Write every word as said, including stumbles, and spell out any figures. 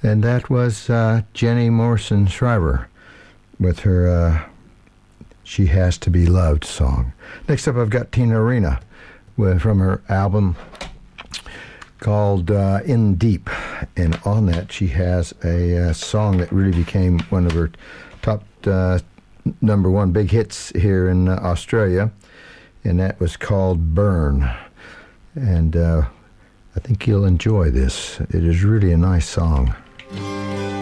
And that was uh, Jenny Morrison Shriver with her uh, She Has to Be Loved song. Next up, I've got Tina Arena with, from her album called uh, In Deep. And on that, she has a uh, song that really became one of her top uh, number one big hits here in uh, Australia. And that was called Burn. And uh, I think you'll enjoy this. It is really a nice song.